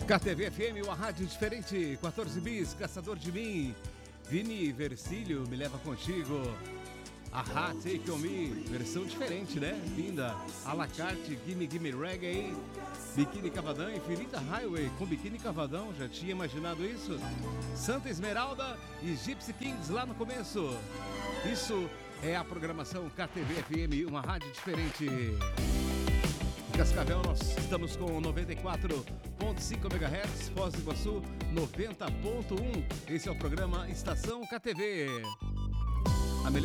KTV FM, uma rádio diferente, 14 bis, Caçador de Mim, Vini Vercílio, Me Leva Contigo, Ahá, Take On Me, versão diferente, né? Linda, A La Carte, Gimme Gimme Reggae, Biquíni Cavadão, Infinita Highway com Biquíni Cavadão, já tinha imaginado isso? Santa Esmeralda e Gypsy Kings lá no começo. Isso é a programação KTV FM, uma rádio diferente. Em Cascavel nós estamos com 94.5 MHz, Foz do Iguaçu 90.1. Esse é o programa Estação KTV.